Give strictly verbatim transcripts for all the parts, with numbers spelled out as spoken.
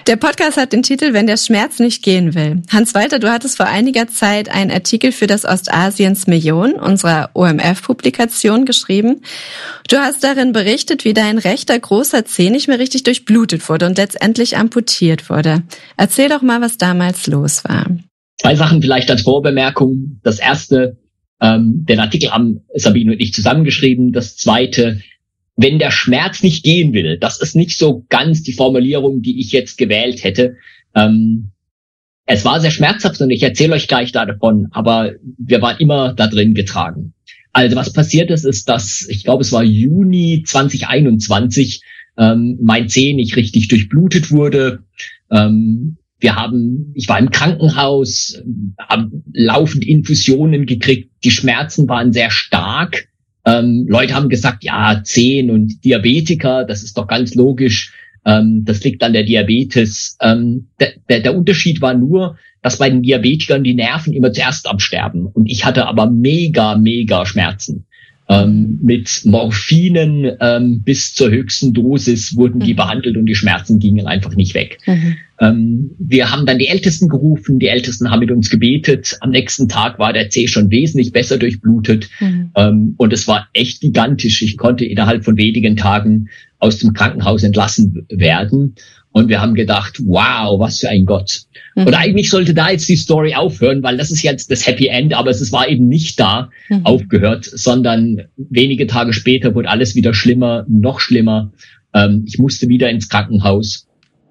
Der Podcast hat den Titel "Wenn der Schmerz nicht gehen will". Hans-Walter, du hattest vor einiger Zeit einen Artikel für das Ostasiens Million, unserer O M F-Publikation, geschrieben. Du hast darin berichtet, wie dein rechter großer Zeh nicht mehr richtig durchblutet wurde und letztendlich amputiert wurde. Erzähl doch mal, was damals los war. Zwei Sachen vielleicht als Vorbemerkung. Das erste, ähm, den Artikel haben Sabine und ich zusammengeschrieben. Das zweite, wenn der Schmerz nicht gehen will, das ist nicht so ganz die Formulierung, die ich jetzt gewählt hätte. Ähm, es war sehr schmerzhaft und ich erzähle euch gleich davon, aber wir waren immer da drin getragen. Also was passiert ist, ist, dass, ich glaube, es war Juni zwanzig einundzwanzig, ähm, mein Zeh nicht richtig durchblutet wurde. Ähm, wir haben, ich war im Krankenhaus, haben laufend Infusionen gekriegt. Die Schmerzen waren sehr stark. Ähm, Leute haben gesagt, ja, Zehen und Diabetiker, das ist doch ganz logisch, ähm, das liegt an der Diabetes. Ähm, der, der, der Unterschied war nur, dass bei den Diabetikern die Nerven immer zuerst absterben. Und ich hatte aber mega, mega Schmerzen. Ähm, mit Morphinen ähm, bis zur höchsten Dosis wurden die mhm. behandelt und die Schmerzen gingen einfach nicht weg. Mhm. Ähm, wir haben dann die Ältesten gerufen, die Ältesten haben mit uns gebetet. Am nächsten Tag war der Zeh schon wesentlich besser durchblutet mhm. ähm, und es war echt gigantisch. Ich konnte innerhalb von wenigen Tagen aus dem Krankenhaus entlassen werden. Und wir haben gedacht, wow, was für ein Gott. Mhm. Und eigentlich sollte da jetzt die Story aufhören, weil das ist jetzt das Happy End, aber es war eben nicht da mhm. aufgehört, sondern wenige Tage später wurde alles wieder schlimmer, noch schlimmer. Ähm, ich musste wieder ins Krankenhaus.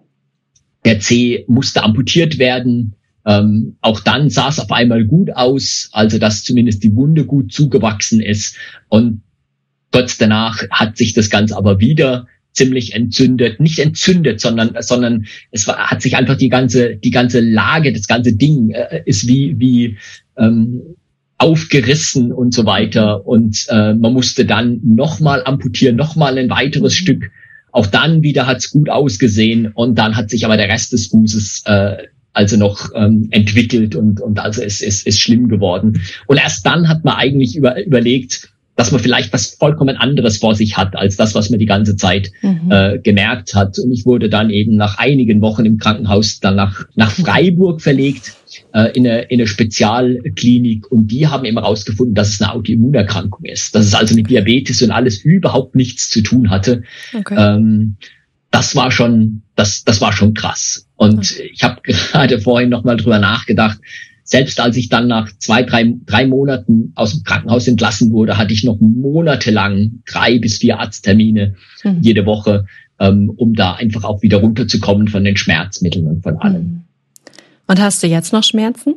Der Zeh musste amputiert werden. Ähm, auch dann sah es auf einmal gut aus, also dass zumindest die Wunde gut zugewachsen ist. Und kurz danach hat sich das Ganze aber wieder ziemlich entzündet, nicht entzündet, sondern sondern es war, hat sich einfach die ganze die ganze Lage, das ganze Ding äh, ist wie wie ähm, aufgerissen und so weiter und äh, man musste dann nochmal amputieren, nochmal ein weiteres mhm. Stück. Auch dann wieder hat's gut ausgesehen und dann hat sich aber der Rest des Fußes äh, also noch ähm, entwickelt und und also es ist ist schlimm geworden. Und erst dann hat man eigentlich über, überlegt, dass man vielleicht was vollkommen anderes vor sich hat, als das, was man die ganze Zeit mhm. äh, gemerkt hat. Und ich wurde dann eben nach einigen Wochen im Krankenhaus dann nach nach Freiburg verlegt, äh, in eine in eine Spezialklinik. Und die haben eben herausgefunden, dass es eine Autoimmunerkrankung ist. Dass es also mit Diabetes und alles überhaupt nichts zu tun hatte. Okay. Ähm, das war schon, das das war schon krass. Und okay. ich habe gerade vorhin noch mal drüber nachgedacht. Selbst als ich dann nach zwei, drei, drei Monaten aus dem Krankenhaus entlassen wurde, hatte ich noch monatelang drei bis vier Arzttermine mhm. jede Woche, ähm, um da einfach auch wieder runterzukommen von den Schmerzmitteln und von allem. Und hast du jetzt noch Schmerzen?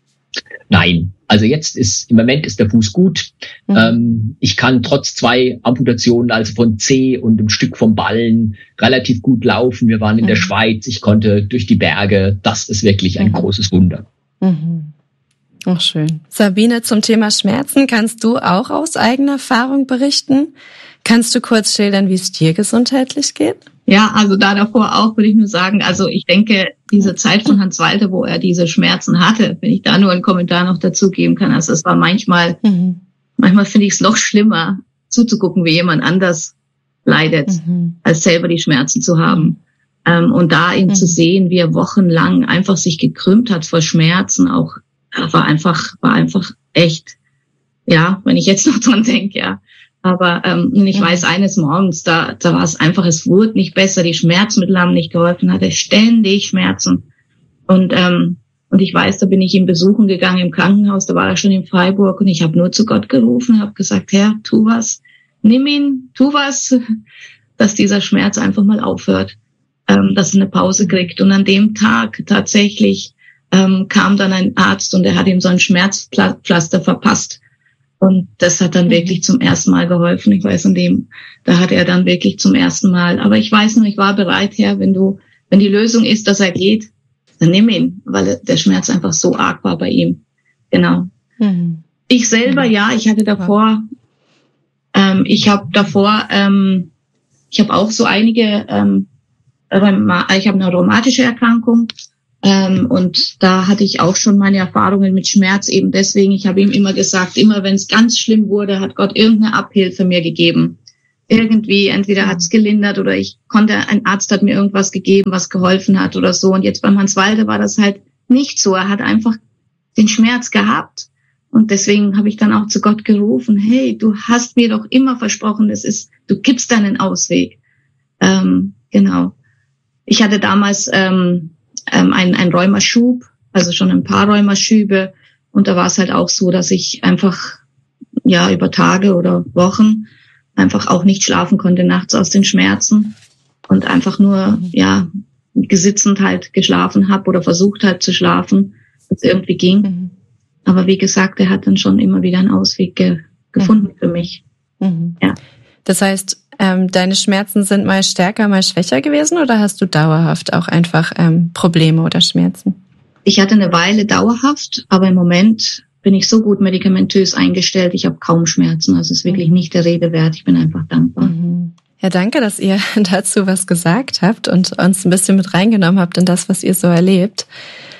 Nein, also jetzt ist, im Moment ist der Fuß gut. Mhm. Ähm, ich kann trotz zwei Amputationen, also von Zeh und einem Stück vom Ballen, relativ gut laufen. Wir waren in mhm. der Schweiz, ich konnte durch die Berge. Das ist wirklich ein mhm. großes Wunder. Mhm. Ach, schön. Sabine, zum Thema Schmerzen, kannst du auch aus eigener Erfahrung berichten? Kannst du kurz schildern, wie es dir gesundheitlich geht? Ja, also da davor auch würde ich nur sagen, also ich denke, diese Zeit von Hans-Walter, wo er diese Schmerzen hatte, wenn ich da nur einen Kommentar noch dazu geben kann, also es war manchmal, mhm. manchmal finde ich es noch schlimmer, zuzugucken, wie jemand anders leidet, mhm. als selber die Schmerzen zu haben. Ähm, und da ihn mhm. zu sehen, wie er wochenlang einfach sich gekrümmt hat vor Schmerzen, auch war einfach, war einfach echt, ja, wenn ich jetzt noch dran denke, ja. Aber ähm, ich mhm. weiß, eines Morgens, da, da war es einfach, es wurde nicht besser, die Schmerzmittel haben nicht geholfen, hatte ständig Schmerzen. Und ähm, und ich weiß, da bin ich ihn besuchen gegangen im Krankenhaus, da war er schon in Freiburg und ich habe nur zu Gott gerufen, habe gesagt, Herr, tu was, nimm ihn, tu was, dass dieser Schmerz einfach mal aufhört. Ähm, dass er eine Pause kriegt. Und an dem Tag tatsächlich ähm, kam dann ein Arzt und er hat ihm so ein Schmerzpflaster verpasst. Und das hat dann mhm. wirklich zum ersten Mal geholfen. Ich weiß, an dem, da hat er dann wirklich zum ersten Mal. Aber ich weiß nur, ich war bereit, Herr, wenn du, wenn die Lösung ist, dass er geht, dann nimm ihn, weil der Schmerz einfach so arg war bei ihm. Genau. Mhm. Ich selber, mhm. ja, ich hatte davor, ähm, ich habe davor, ähm, ich habe auch so einige, ähm, ich habe eine rheumatische Erkrankung ähm, und da hatte ich auch schon meine Erfahrungen mit Schmerz. Eben deswegen, ich habe ihm immer gesagt, immer wenn es ganz schlimm wurde, hat Gott irgendeine Abhilfe mir gegeben. irgendwie, entweder hat's gelindert oder ich konnte, ein Arzt hat mir irgendwas gegeben, was geholfen hat oder so. Und jetzt beim Hans-Walter war das halt nicht so. Er hat einfach den Schmerz gehabt. Und deswegen habe ich dann auch zu Gott gerufen, hey, du hast mir doch immer versprochen, es ist, du gibst einen Ausweg. Ähm, genau. Ich hatte damals ähm, ähm, einen, einen Rheumaschub, also schon ein paar Rheumaschübe. Und da war es halt auch so, dass ich einfach ja über Tage oder Wochen einfach auch nicht schlafen konnte nachts aus den Schmerzen und einfach nur ja gesitzend halt geschlafen habe oder versucht halt zu schlafen, dass es irgendwie ging. Mhm. Aber wie gesagt, er hat dann schon immer wieder einen Ausweg ge- gefunden mhm. für mich. Mhm. Ja. Das heißt, ähm, deine Schmerzen sind mal stärker, mal schwächer gewesen oder hast du dauerhaft auch einfach ähm, Probleme oder Schmerzen? Ich hatte eine Weile dauerhaft, aber im Moment bin ich so gut medikamentös eingestellt, ich habe kaum Schmerzen. Also es ist wirklich nicht der Rede wert. Ich bin einfach dankbar. Ja, danke, dass ihr dazu was gesagt habt und uns ein bisschen mit reingenommen habt in das, was ihr so erlebt.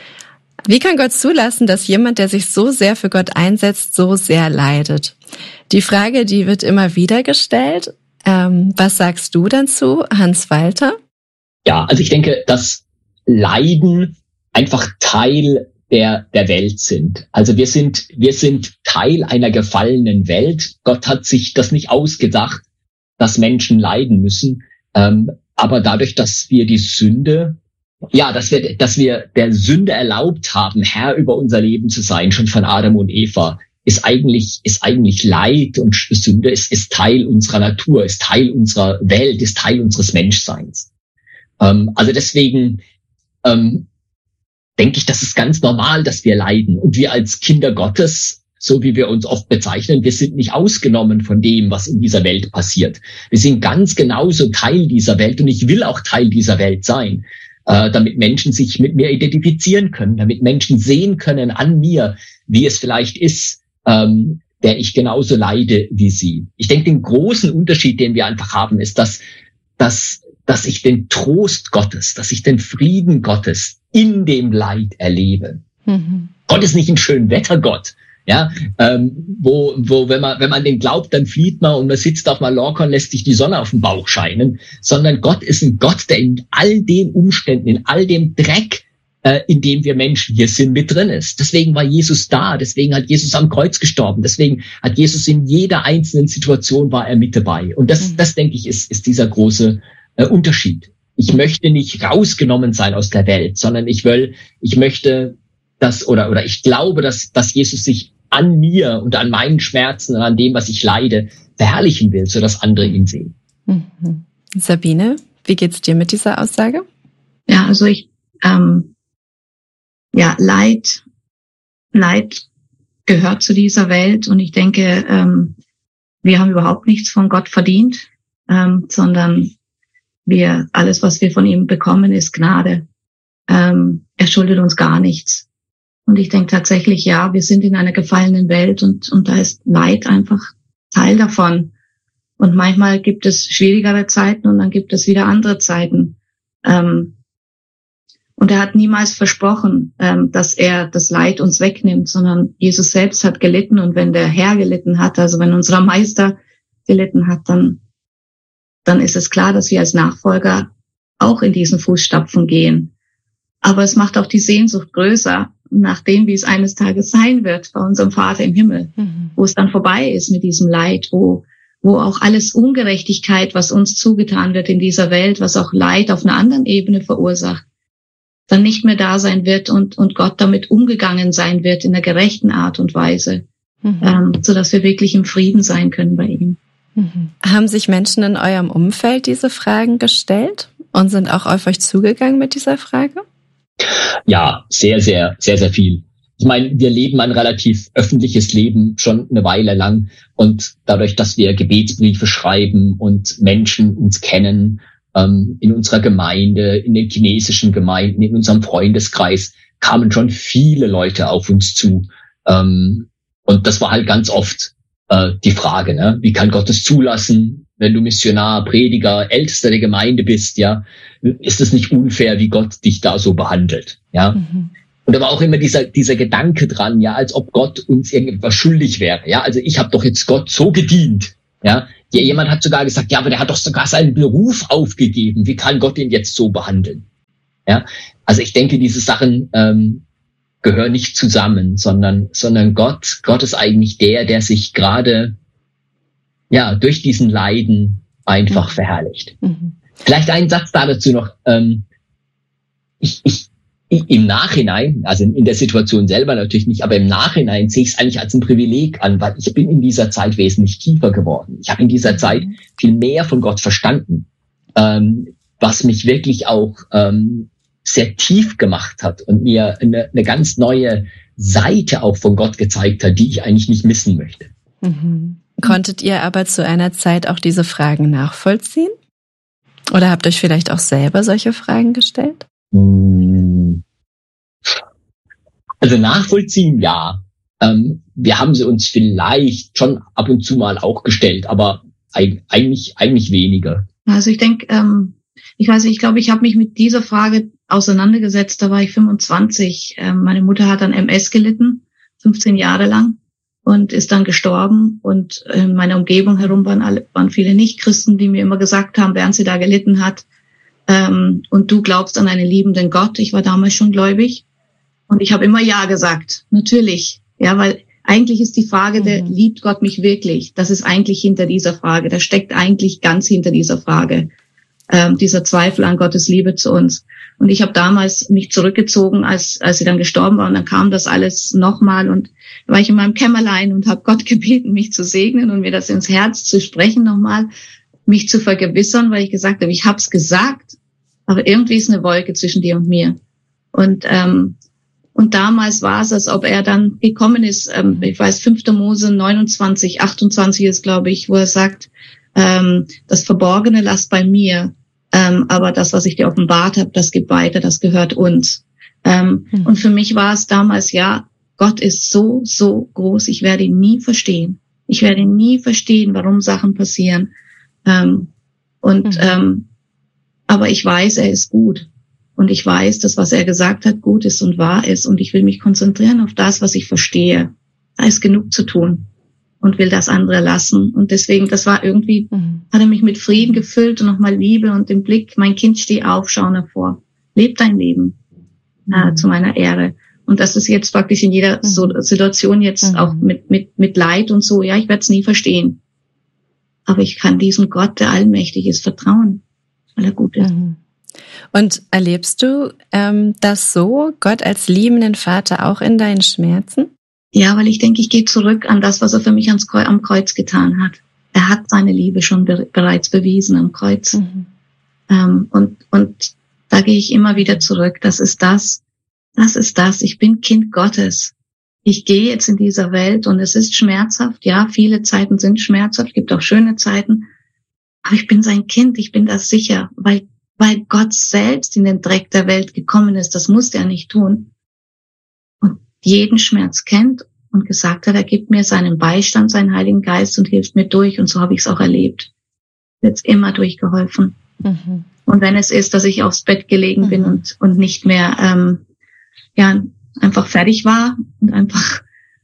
Wie kann Gott zulassen, dass jemand, der sich so sehr für Gott einsetzt, so sehr leidet? Die Frage, die wird immer wieder gestellt. Ähm, was sagst du dazu, Hans-Walter? Ja, also ich denke, dass Leiden einfach Teil der der Welt sind. Also wir sind wir sind Teil einer gefallenen Welt. Gott hat sich das nicht ausgedacht, dass Menschen leiden müssen. Ähm, aber dadurch, dass wir die Sünde, ja, dass wir dass wir der Sünde erlaubt haben, Herr über unser Leben zu sein, schon von Adam und Eva, ist eigentlich ist eigentlich Leid und Sünde ist ist Teil unserer Natur, ist Teil unserer Welt, ist Teil unseres Menschseins. Ähm, also deswegen ähm, denke ich, das ist ganz normal, dass wir leiden. Und wir als Kinder Gottes, so wie wir uns oft bezeichnen, wir sind nicht ausgenommen von dem, was in dieser Welt passiert. Wir sind ganz genauso Teil dieser Welt und ich will auch Teil dieser Welt sein, äh, damit Menschen sich mit mir identifizieren können, damit Menschen sehen können an mir, wie es vielleicht ist, ähm, der ich genauso leide wie sie. Ich denke, den großen Unterschied, den wir einfach haben, ist, dass, dass dass ich den Trost Gottes, dass ich den Frieden Gottes in dem Leid erlebe. Mhm. Gott ist nicht ein Schönwettergott, ja, ähm, wo, wo, wenn man, wenn man den glaubt, dann flieht man und man sitzt auf Mallorca und lässt sich die Sonne auf den Bauch scheinen, sondern Gott ist ein Gott, der in all den Umständen, in all dem Dreck, äh, in dem wir Menschen hier sind, mit drin ist. Deswegen war Jesus da, deswegen hat Jesus am Kreuz gestorben, deswegen hat Jesus in jeder einzelnen Situation war er mit dabei. Und das, mhm. das denke ich, ist, ist dieser große Unterschied. Ich möchte nicht rausgenommen sein aus der Welt, sondern ich will, ich möchte, dass oder oder ich glaube, dass dass Jesus sich an mir und an meinen Schmerzen und an dem, was ich leide, verherrlichen will, so dass andere ihn sehen. Mhm. Sabine, wie geht's dir mit dieser Aussage? Ja, also ich ähm, ja Leid, Leid gehört zu dieser Welt und ich denke, ähm, wir haben überhaupt nichts von Gott verdient, ähm, sondern wir, alles, was wir von ihm bekommen, ist Gnade. Ähm, er schuldet uns gar nichts. Und ich denke tatsächlich, ja, wir sind in einer gefallenen Welt und, und da ist Leid einfach Teil davon. Und manchmal gibt es schwierigere Zeiten und dann gibt es wieder andere Zeiten. Ähm, und er hat niemals versprochen, ähm, dass er das Leid uns wegnimmt, sondern Jesus selbst hat gelitten. Und wenn der Herr gelitten hat, also wenn unser Meister gelitten hat, dann dann ist es klar, dass wir als Nachfolger auch in diesen Fußstapfen gehen. Aber es macht auch die Sehnsucht größer nach dem, wie es eines Tages sein wird bei unserem Vater im Himmel, mhm. wo es dann vorbei ist mit diesem Leid, wo wo auch alles Ungerechtigkeit, was uns zugetan wird in dieser Welt, was auch Leid auf einer anderen Ebene verursacht, dann nicht mehr da sein wird und und Gott damit umgegangen sein wird in einer gerechten Art und Weise, mhm. ähm, so dass wir wirklich im Frieden sein können bei ihm. Mhm. Haben sich Menschen in eurem Umfeld diese Fragen gestellt und sind auch auf euch zugegangen mit dieser Frage? Ja, sehr, sehr, sehr, sehr viel. Ich meine, wir leben ein relativ öffentliches Leben schon eine Weile lang und dadurch, dass wir Gebetsbriefe schreiben und Menschen uns kennen, ähm, in unserer Gemeinde, in den chinesischen Gemeinden, in unserem Freundeskreis, kamen schon viele Leute auf uns zu. Ähm, und das war halt ganz oft die Frage, ne? Wie kann Gott es zulassen, wenn du Missionar, Prediger, Ältester der Gemeinde bist, ja? Ist es nicht unfair, wie Gott dich da so behandelt, ja? Mhm. Und da war auch immer dieser dieser Gedanke dran, ja, als ob Gott uns irgendwas schuldig wäre, ja? Also ich habe doch jetzt Gott so gedient, Ja, jemand hat sogar gesagt, ja, aber der hat doch sogar seinen Beruf aufgegeben. Wie kann Gott ihn jetzt so behandeln? Ja, also ich denke, diese Sachen ähm, gehören nicht zusammen, sondern sondern Gott, Gott ist eigentlich der, der sich gerade ja durch diesen Leiden einfach mhm. verherrlicht. Mhm. Vielleicht einen Satz da dazu noch. Ähm, ich, ich, ich im Nachhinein, also in der Situation selber natürlich nicht, aber im Nachhinein sehe ich es eigentlich als ein Privileg an, weil ich bin in dieser Zeit wesentlich tiefer geworden. Ich habe in dieser Zeit viel mehr von Gott verstanden, ähm, was mich wirklich auch ähm, sehr tief gemacht hat und mir eine, eine ganz neue Seite auch von Gott gezeigt hat, die ich eigentlich nicht missen möchte. Mhm. Konntet ihr aber zu einer Zeit auch diese Fragen nachvollziehen? Oder habt euch vielleicht auch selber solche Fragen gestellt? Also nachvollziehen, ja. Ähm, wir haben sie uns vielleicht schon ab und zu mal auch gestellt, aber eigentlich eigentlich weniger. Also ich denke, ähm, ich weiß nicht, ich glaube, ich habe mich mit dieser Frage auseinandergesetzt, da war ich fünfundzwanzig. Ähm, meine Mutter hat an M S gelitten, fünfzehn Jahre lang, und ist dann gestorben. Und in meiner Umgebung herum waren, alle, waren viele Nichtchristen, die mir immer gesagt haben, während sie da gelitten hat, ähm, und du glaubst an einen liebenden Gott. Ich war damals schon gläubig. Und ich habe immer Ja gesagt, natürlich. Ja, weil eigentlich ist die Frage, der mhm. liebt Gott mich wirklich? Das ist eigentlich hinter dieser Frage. Da steckt eigentlich ganz hinter dieser Frage. Ähm, dieser Zweifel an Gottes Liebe zu uns. Und ich habe damals mich zurückgezogen, als als sie dann gestorben war. Und dann kam das alles nochmal. Und da war ich in meinem Kämmerlein und habe Gott gebeten, mich zu segnen und mir das ins Herz zu sprechen nochmal, mich zu vergewissern, weil ich gesagt habe, ich habe es gesagt, aber irgendwie ist eine Wolke zwischen dir und mir. Und ähm, und damals war es, als ob er dann gekommen ist, ähm, ich weiß, fünfter Mose neunundzwanzig, achtundzwanzig ist, glaube ich, wo er sagt, ähm, das Verborgene lasst bei mir, ähm, aber das, was ich dir offenbart habe, das geht weiter, das gehört uns. Ähm, mhm. Und für mich war es damals, ja, Gott ist so, so groß, ich werde ihn nie verstehen. Ich werde nie verstehen, warum Sachen passieren. Ähm, und mhm. ähm, aber ich weiß, er ist gut. Und ich weiß, dass was er gesagt hat, gut ist und wahr ist. Und ich will mich konzentrieren auf das, was ich verstehe. Da ist genug zu tun. Und will das andere lassen. Und deswegen, das war irgendwie, mhm. hat er mich mit Frieden gefüllt und nochmal Liebe und den Blick, mein Kind, steh auf, schau nach vor. Leb dein Leben mhm. äh, zu meiner Ehre. Und das ist jetzt praktisch in jeder mhm. so Situation jetzt mhm. auch mit mit mit Leid und so. Ja, ich werde es nie verstehen. Aber ich kann diesem Gott, der allmächtig ist, vertrauen, weil er gut ist. Mhm. Und erlebst du ähm, das so, Gott als liebenden Vater auch in deinen Schmerzen? Ja, weil ich denke, ich gehe zurück an das, was er für mich ans Kreuz, am Kreuz getan hat. Er hat seine Liebe schon be- bereits bewiesen am Kreuz. Mhm. Ähm, und und da gehe ich immer wieder zurück. Das ist das, das ist das. Ich bin Kind Gottes. Ich gehe jetzt in dieser Welt und es ist schmerzhaft. Ja, viele Zeiten sind schmerzhaft, gibt auch schöne Zeiten. Aber ich bin sein Kind, ich bin das sicher, weil weil Gott selbst in den Dreck der Welt gekommen ist. Das musste er nicht tun. Und jeden Schmerz kennt und gesagt hat, er gibt mir seinen Beistand, seinen Heiligen Geist und hilft mir durch. Und so habe ich es auch erlebt. Jetzt immer durchgeholfen. Mhm. Und wenn es ist, dass ich aufs Bett gelegen mhm. bin und und nicht mehr ähm, ja einfach fertig war und einfach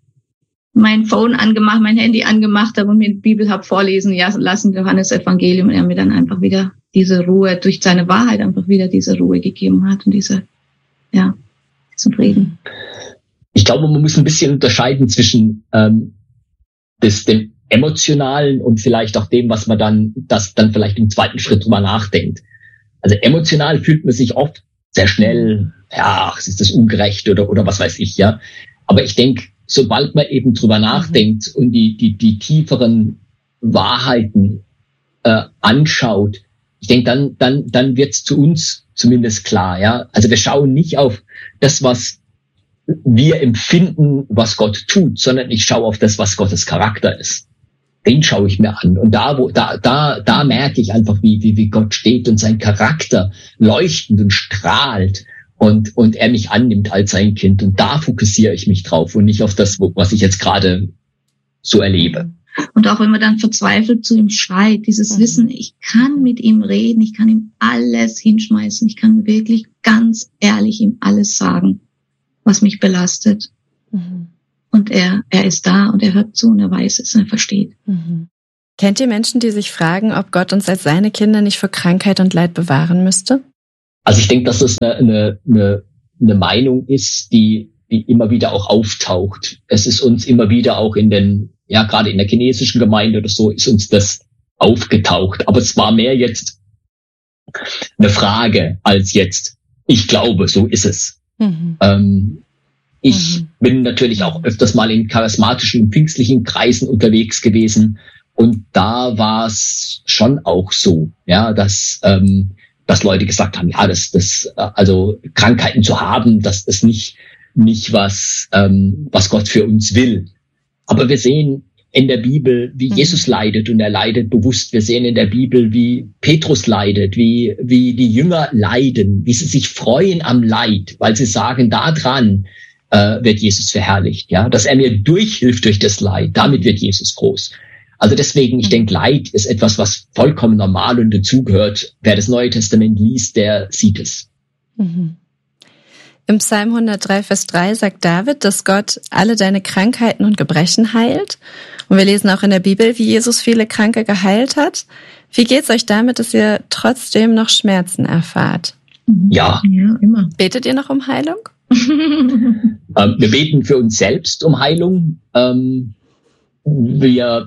mein Phone angemacht, mein Handy angemacht habe und mir die Bibel habe vorlesen ja, lassen, Johannes Evangelium, und er mir dann einfach wieder diese Ruhe, durch seine Wahrheit einfach wieder diese Ruhe gegeben hat und diese, ja, diesen Frieden. Ich glaube, man muss ein bisschen unterscheiden zwischen ähm, das, dem Emotionalen und vielleicht auch dem, was man dann, das dann vielleicht im zweiten Schritt drüber nachdenkt. Also emotional fühlt man sich oft sehr schnell, ja, es ist das ungerecht oder oder was weiß ich, ja. Aber ich denke, sobald man eben drüber nachdenkt und die die die tieferen Wahrheiten äh, anschaut, ich denke, dann dann dann wird's zu uns zumindest klar, ja. Also wir schauen nicht auf das, was wir empfinden, was Gott tut, sondern ich schaue auf das, was Gottes Charakter ist. Den schaue ich mir an. Und da, wo, da, da, da merke ich einfach, wie, wie, wie Gott steht und sein Charakter leuchtend und strahlt und, und er mich annimmt als sein Kind. Und da fokussiere ich mich drauf und nicht auf das, was ich jetzt gerade so erlebe. Und auch wenn man dann verzweifelt zu ihm schreit, dieses mhm. Wissen, ich kann mit ihm reden, ich kann ihm alles hinschmeißen, ich kann wirklich ganz ehrlich ihm alles sagen, was mich belastet. Mhm. Und er, er ist da und er hört zu und er weiß es und er versteht. Mhm. Kennt ihr Menschen, die sich fragen, ob Gott uns als seine Kinder nicht vor Krankheit und Leid bewahren müsste? Also ich denke, dass das eine, eine, eine, eine Meinung ist, die, die immer wieder auch auftaucht. Es ist uns immer wieder auch in den, ja gerade in der chinesischen Gemeinde oder so, ist uns das aufgetaucht. Aber es war mehr jetzt eine Frage als jetzt, ich glaube, so ist es. Mhm. Ähm, ich mhm. bin natürlich auch öfters mal in charismatischen, pfingstlichen Kreisen unterwegs gewesen. Und da war es schon auch so, ja, dass, ähm, dass Leute gesagt haben, ja, das, das, also Krankheiten zu haben, das ist nicht, nicht was, ähm, was Gott für uns will. Aber wir sehen in der Bibel, wie mhm. Jesus leidet, und er leidet bewusst. Wir sehen in der Bibel, wie Petrus leidet, wie, wie die Jünger leiden, wie sie sich freuen am Leid, weil sie sagen, da dran äh, wird Jesus verherrlicht, ja, dass er mir durchhilft durch das Leid, damit wird Jesus groß. Also deswegen, ich denke, Leid ist etwas, was vollkommen normal und dazugehört. Wer das Neue Testament liest, der sieht es. Mhm. Im Psalm hundertdrei, Vers drei sagt David, dass Gott alle deine Krankheiten und Gebrechen heilt. Und wir lesen auch in der Bibel, wie Jesus viele Kranke geheilt hat. Wie geht's euch damit, dass ihr trotzdem noch Schmerzen erfahrt? Ja. Ja, immer. Betet ihr noch um Heilung? ähm, wir beten für uns selbst um Heilung. Ähm, wir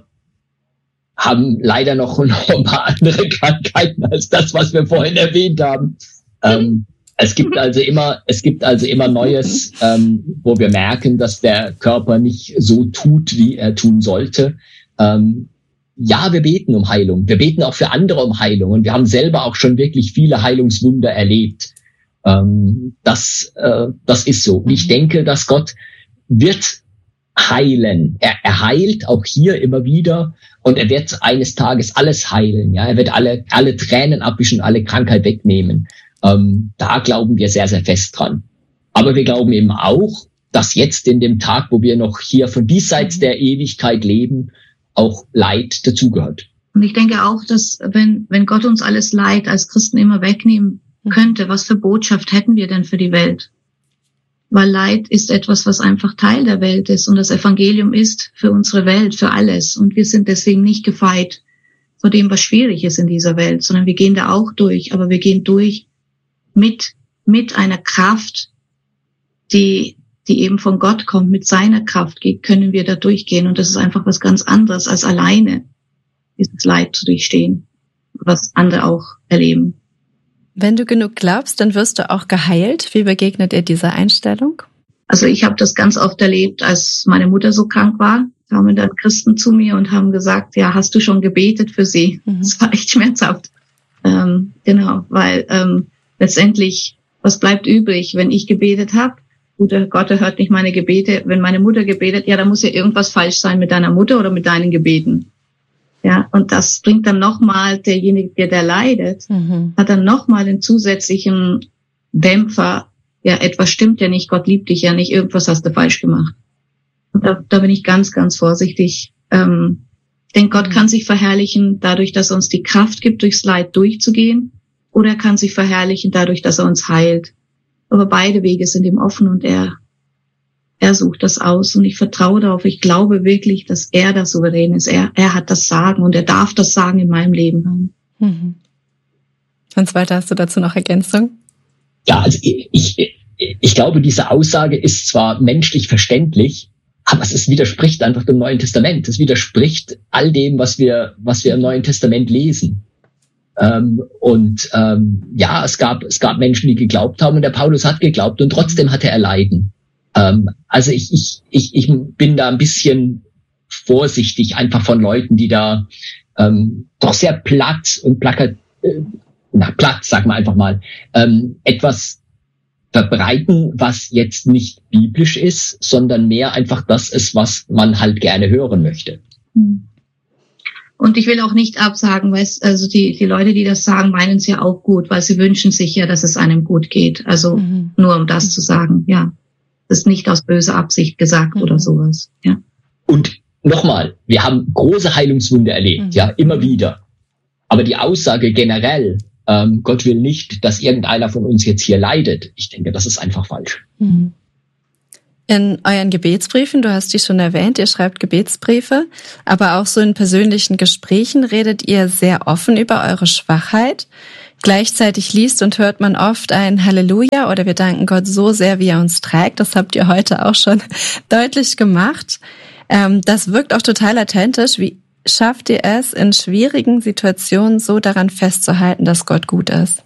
haben leider noch ein paar andere Krankheiten als das, was wir vorhin erwähnt haben. Ähm, es gibt also immer, es gibt also immer Neues, ähm, wo wir merken, dass der Körper nicht so tut, wie er tun sollte. Ähm, ja, wir beten um Heilung. Wir beten auch für andere um Heilung. Und wir haben selber auch schon wirklich viele Heilungswunder erlebt. Ähm, das, äh, das ist so. Und ich denke, dass Gott wird heilen. Er, er heilt auch hier immer wieder. Und er wird eines Tages alles heilen. Ja, er wird alle, alle Tränen abwischen, alle Krankheit wegnehmen. Ähm, da glauben wir sehr, sehr fest dran. Aber wir glauben eben auch, dass jetzt in dem Tag, wo wir noch hier von diesseits der Ewigkeit leben, auch Leid dazugehört. Und ich denke auch, dass wenn, wenn Gott uns alles Leid als Christen immer wegnehmen könnte, was für Botschaft hätten wir denn für die Welt? Weil Leid ist etwas, was einfach Teil der Welt ist. Und das Evangelium ist für unsere Welt, für alles. Und wir sind deswegen nicht gefeit vor dem, was schwierig ist in dieser Welt, sondern wir gehen da auch durch. Aber wir gehen durch mit, mit einer Kraft, die, die eben von Gott kommt. Mit seiner Kraft können wir da durchgehen. Und das ist einfach was ganz anderes, als alleine dieses Leid zu durchstehen, was andere auch erleben. Wenn du genug glaubst, dann wirst du auch geheilt. Wie begegnet ihr dieser Einstellung? Also ich habe das ganz oft erlebt, als meine Mutter so krank war. Kamen dann Christen zu mir und haben gesagt, ja, hast du schon gebetet für sie? Mhm. Das war echt schmerzhaft. Ähm, genau, weil ähm, letztendlich, was bleibt übrig, wenn ich gebetet habe? Gut, Gott hört nicht meine Gebete. Wenn meine Mutter gebetet, ja, da muss ja irgendwas falsch sein mit deiner Mutter oder mit deinen Gebeten. Ja, und das bringt dann nochmal, derjenige, der leidet, mhm. hat dann nochmal den zusätzlichen Dämpfer, ja, etwas stimmt ja nicht, Gott liebt dich ja nicht, irgendwas hast du falsch gemacht. Und da, da bin ich ganz, ganz vorsichtig. Ähm, ich denke, Gott mhm. kann sich verherrlichen dadurch, dass er uns die Kraft gibt, durchs Leid durchzugehen, oder er kann sich verherrlichen dadurch, dass er uns heilt. Aber beide Wege sind ihm offen und er Er sucht das aus und ich vertraue darauf. Ich glaube wirklich, dass er das souverän ist. Er, er hat das Sagen und er darf das Sagen in meinem Leben haben. Mhm. Hans-Walter, hast du dazu noch Ergänzung? Ja, also ich, ich, ich glaube, diese Aussage ist zwar menschlich verständlich, aber es, es widerspricht einfach dem Neuen Testament. Es widerspricht all dem, was wir, was wir im Neuen Testament lesen. Ähm, und ähm, ja, es gab, es gab Menschen, die geglaubt haben und der Paulus hat geglaubt und trotzdem hatte er Leiden. Also ich, ich, ich, ich bin da ein bisschen vorsichtig einfach von Leuten, die da ähm, doch sehr platt und plakat, äh, na platt, sagen wir einfach mal, ähm, etwas verbreiten, was jetzt nicht biblisch ist, sondern mehr einfach das ist, was man halt gerne hören möchte. Und ich will auch nicht absagen, weil es, also die, die Leute, die das sagen, meinen es ja auch gut, weil sie wünschen sich ja, dass es einem gut geht. Also mhm. nur um das zu sagen, ja. Das ist nicht aus böser Absicht gesagt mhm. oder sowas. Ja. Und nochmal, wir haben große Heilungswunder erlebt, mhm. ja, immer wieder. Aber die Aussage generell, ähm, Gott will nicht, dass irgendeiner von uns jetzt hier leidet, ich denke, das ist einfach falsch. Mhm. In euren Gebetsbriefen, du hast die schon erwähnt, ihr schreibt Gebetsbriefe, aber auch so in persönlichen Gesprächen redet ihr sehr offen über eure Schwachheit. Gleichzeitig liest und hört man oft ein Halleluja oder wir danken Gott so sehr, wie er uns trägt. Das habt ihr heute auch schon deutlich gemacht. Das wirkt auch total authentisch. Wie schafft ihr es, in schwierigen Situationen so daran festzuhalten, dass Gott gut ist?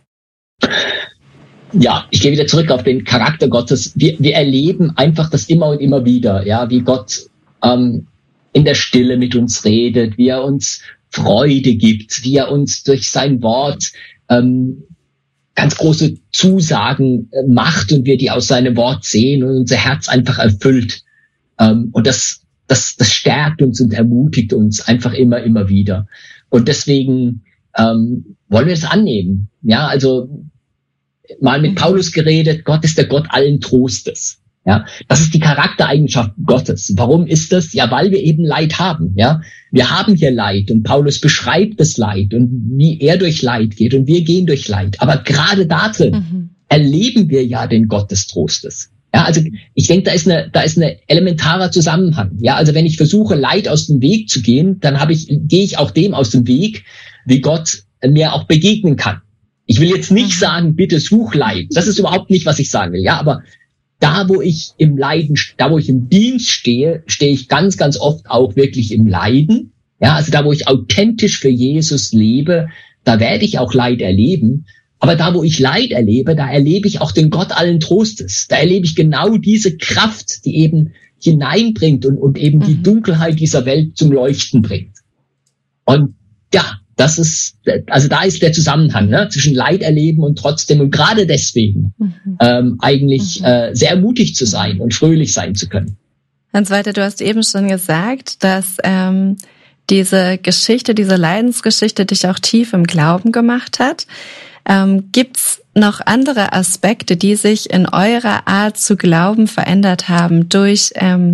Ja, ich gehe wieder zurück auf den Charakter Gottes. Wir, wir erleben einfach das immer und immer wieder, ja, wie Gott ähm, in der Stille mit uns redet, wie er uns Freude gibt, wie er uns durch sein Wort ähm, ganz große Zusagen äh, macht und wir die aus seinem Wort sehen und unser Herz einfach erfüllt. Ähm, und das, das, das stärkt uns und ermutigt uns einfach immer, immer wieder. Und deswegen ähm, wollen wir es annehmen. Ja, also mal mit Paulus geredet, Gott ist der Gott allen Trostes. Ja, das ist die Charaktereigenschaft Gottes. Warum ist das? Ja, weil wir eben Leid haben. Ja, wir haben hier Leid und Paulus beschreibt das Leid und wie er durch Leid geht und wir gehen durch Leid. Aber gerade da drin mhm. erleben wir ja den Gott des Trostes. Ja, also ich denke, da ist eine, da ist eine elementarer Zusammenhang. Ja, also wenn ich versuche, Leid aus dem Weg zu gehen, dann habe ich, gehe ich auch dem aus dem Weg, wie Gott mir auch begegnen kann. Ich will jetzt nicht sagen, bitte such Leid. Das ist überhaupt nicht, was ich sagen will. Ja, aber da, wo ich im Leiden, da, wo ich im Dienst stehe, stehe ich ganz, ganz oft auch wirklich im Leiden. Ja, also da, wo ich authentisch für Jesus lebe, da werde ich auch Leid erleben. Aber da, wo ich Leid erlebe, da erlebe ich auch den Gott allen Trostes. Da erlebe ich genau diese Kraft, die eben hineinbringt und, und eben mhm. die Dunkelheit dieser Welt zum Leuchten bringt. Und ja, das ist, also da ist der Zusammenhang, ne, zwischen Leid erleben und trotzdem und gerade deswegen mhm. ähm, eigentlich mhm. äh, sehr mutig zu sein und fröhlich sein zu können. Hans-Walter, du hast eben schon gesagt, dass ähm, diese Geschichte, diese Leidensgeschichte dich auch tief im Glauben gemacht hat. Ähm, gibt's noch andere Aspekte, die sich in eurer Art zu glauben verändert haben durch ähm,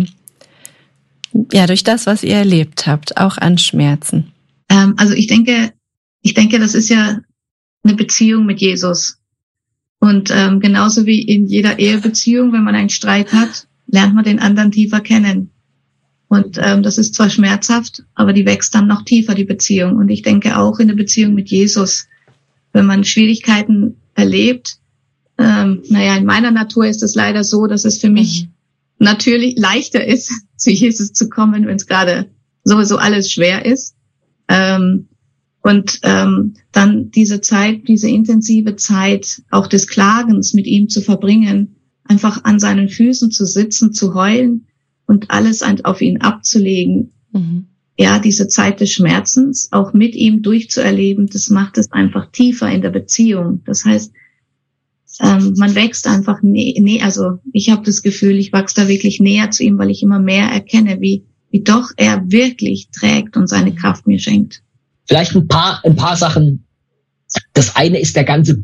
ja durch das, was ihr erlebt habt, auch an Schmerzen? Ähm, also ich denke, ich denke, das ist ja eine Beziehung mit Jesus. Und ähm, genauso wie in jeder Ehebeziehung, wenn man einen Streit hat, lernt man den anderen tiefer kennen. Und ähm, das ist zwar schmerzhaft, aber die wächst dann noch tiefer, die Beziehung. Und ich denke auch in der Beziehung mit Jesus, wenn man Schwierigkeiten erlebt, ähm, naja, in meiner Natur ist es leider so, dass es für mich mhm. natürlich leichter ist, zu Jesus zu kommen, wenn es gerade sowieso alles schwer ist. Ähm, und ähm, dann diese Zeit, diese intensive Zeit auch des Klagens mit ihm zu verbringen, einfach an seinen Füßen zu sitzen, zu heulen und alles auf ihn abzulegen. Mhm. Ja, diese Zeit des Schmerzens auch mit ihm durchzuerleben, das macht es einfach tiefer in der Beziehung. Das heißt, ähm, man wächst einfach näher, nee, also ich habe das Gefühl, ich wachse da wirklich näher zu ihm, weil ich immer mehr erkenne, wie wie doch er wirklich trägt und seine Kraft mir schenkt. Vielleicht ein paar, ein paar Sachen. Das eine ist der ganze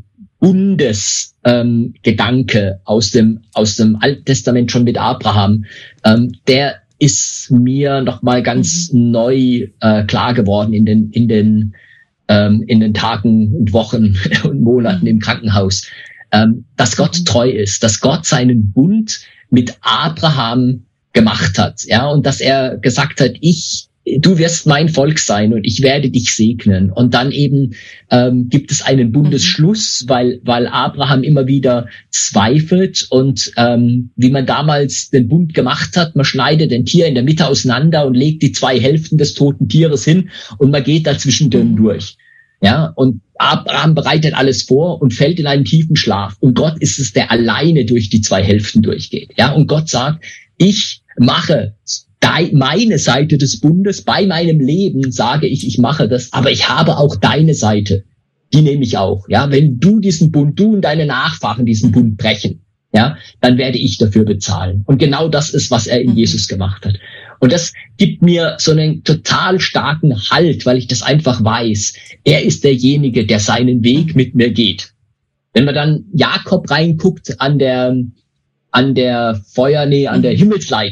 Bundesgedanke ähm, aus dem, aus dem Alten Testament schon mit Abraham. Ähm, der ist mir nochmal ganz mhm. neu äh, klar geworden in den, in den, ähm, in den Tagen und Wochen und Monaten im Krankenhaus. Ähm, dass Gott mhm. treu ist, dass Gott seinen Bund mit Abraham gemacht hat, ja, und dass er gesagt hat, ich, du wirst mein Volk sein und ich werde dich segnen. Und dann eben ähm, gibt es einen Bundesschluss, weil weil Abraham immer wieder zweifelt und ähm, wie man damals den Bund gemacht hat, man schneidet ein Tier in der Mitte auseinander und legt die zwei Hälften des toten Tieres hin und man geht dazwischen mhm. durch. Ja, und Abraham bereitet alles vor und fällt in einen tiefen Schlaf. Und Gott ist es, der alleine durch die zwei Hälften durchgeht. Ja, und Gott sagt, ich mache meine Seite des Bundes, bei meinem Leben sage ich, ich mache das, aber ich habe auch deine Seite, die nehme ich auch. Ja, wenn du diesen Bund, du und deine Nachfahren diesen Bund brechen, ja, dann werde ich dafür bezahlen. Und genau das ist, was er in mhm. Jesus gemacht hat. Und das gibt mir so einen total starken Halt, weil ich das einfach weiß. Er ist derjenige, der seinen Weg mit mir geht. Wenn man dann Jakob reinguckt an der an der Feuer, nee, an der Himmelsleiter,